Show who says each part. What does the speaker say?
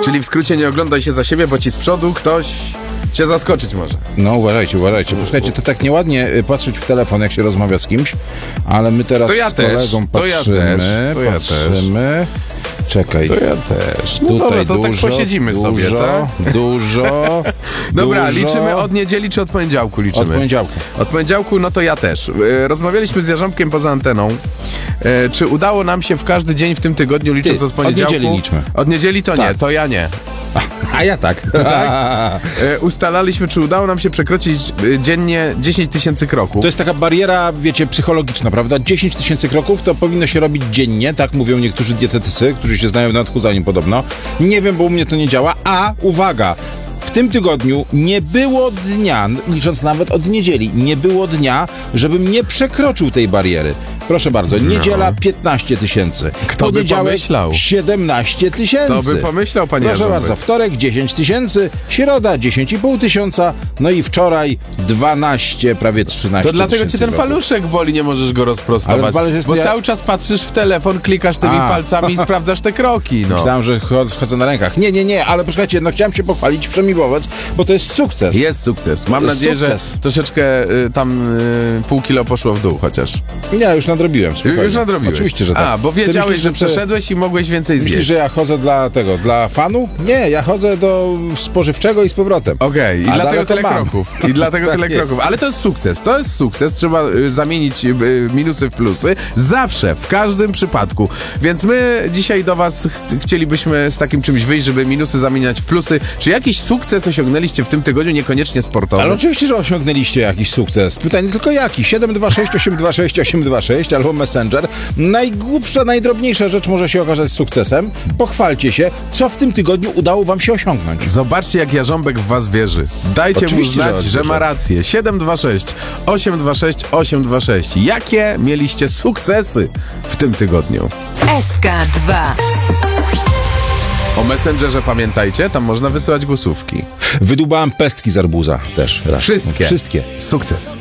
Speaker 1: Czyli w skrócie nie oglądaj się za siebie, bo ci z przodu ktoś cię zaskoczyć może.
Speaker 2: No uważajcie. Posłuchajcie, to tak nieładnie patrzeć w telefon, jak się rozmawia z kimś, ale my teraz
Speaker 1: To ja
Speaker 2: z kolegą
Speaker 1: też,
Speaker 2: patrzymy. Czekaj.
Speaker 1: To ja też. No
Speaker 2: Tutaj
Speaker 1: dobra, to tak posiedzimy sobie, tak?
Speaker 2: Dużo.
Speaker 1: Dobra, liczymy od niedzieli czy od poniedziałku liczymy?
Speaker 2: Od poniedziałku.
Speaker 1: Od poniedziałku, no to ja też. Rozmawialiśmy z Jarząbkiem poza anteną. Czy udało nam się w każdy dzień w tym tygodniu, licząc od poniedziałku?
Speaker 2: Od niedzieli liczmy.
Speaker 1: Od niedzieli to
Speaker 2: Tak.
Speaker 1: nie, to ja nie.
Speaker 2: A ja tak.
Speaker 1: Ustalaliśmy, czy udało nam się przekroczyć dziennie 10 000 kroków.
Speaker 2: To jest taka bariera, wiecie, psychologiczna, prawda? 10 000 kroków to powinno się robić dziennie, tak mówią niektórzy dietetycy, którzy się znają na odchudzaniu podobno. Nie wiem, bo u mnie to nie działa, a uwaga! W tym tygodniu nie było dnia, licząc nawet od niedzieli, nie było dnia, żebym nie przekroczył tej bariery. Proszę bardzo, niedziela 15 000.
Speaker 1: Kto by pomyślał?
Speaker 2: 17 000.
Speaker 1: To by pomyślał, panie
Speaker 2: Proszę
Speaker 1: Jarząbek.
Speaker 2: bardzo, wtorek 10 000, środa 10,5 tysiąca, no i wczoraj 12, prawie 13
Speaker 1: To dlatego cię ten
Speaker 2: kroków.
Speaker 1: paluszek boli, nie możesz go rozprostować.
Speaker 2: Ale palusz jest
Speaker 1: bo
Speaker 2: nie-
Speaker 1: cały czas patrzysz w telefon, klikasz tymi palcami i sprawdzasz te kroki. No.
Speaker 2: Myślałem, że chodzę na rękach. Nie, ale posłuchajcie, no chciałem się pochwalić wszemi wobec, bo to jest sukces.
Speaker 1: Jest sukces. Mam
Speaker 2: To jest
Speaker 1: nadzieję,
Speaker 2: sukces.
Speaker 1: że troszeczkę pół kilo poszło w dół chociaż.
Speaker 2: Ja już nadrobiłem, spokojnie.
Speaker 1: Już nadrobiłeś.
Speaker 2: Oczywiście, że tak.
Speaker 1: A, bo
Speaker 2: Ty
Speaker 1: wiedziałeś,
Speaker 2: myślisz,
Speaker 1: że przeszedłeś i mogłeś więcej
Speaker 2: Myślisz,
Speaker 1: zjeść.
Speaker 2: że ja chodzę dla fanu? Nie, ja chodzę do spożywczego i z powrotem.
Speaker 1: Okej, i
Speaker 2: A
Speaker 1: dlatego
Speaker 2: dalej to
Speaker 1: tyle
Speaker 2: mam.
Speaker 1: kroków. I dlatego
Speaker 2: Tak
Speaker 1: tyle
Speaker 2: jest.
Speaker 1: kroków. Ale to jest sukces. To jest sukces. Trzeba zamienić minusy w plusy. Zawsze, w każdym przypadku. Więc my dzisiaj do was chcielibyśmy z takim czymś wyjść, żeby minusy zamieniać w plusy. Czy jakiś sukces osiągnęliście w tym tygodniu, niekoniecznie sportowy?
Speaker 2: Ale oczywiście, że osiągnęliście jakiś sukces. Pytanie tylko jaki? 726 826 826 albo Messenger. Najgłupsza, najdrobniejsza rzecz może się okazać sukcesem. Pochwalcie się, co w tym tygodniu udało wam się osiągnąć.
Speaker 1: Zobaczcie, jak Jarząbek w was wierzy. Dajcie
Speaker 2: Oczywiście,
Speaker 1: mu znać,
Speaker 2: że
Speaker 1: że
Speaker 2: wierzę.
Speaker 1: ma rację. 726 826 826. Jakie mieliście sukcesy w tym tygodniu?
Speaker 3: SK2.
Speaker 1: O Messengerze pamiętajcie, tam można wysyłać głosówki.
Speaker 2: Wydubałem pestki z arbuza też raz.
Speaker 1: Wszystkie.
Speaker 2: Wszystkie.
Speaker 1: Sukces.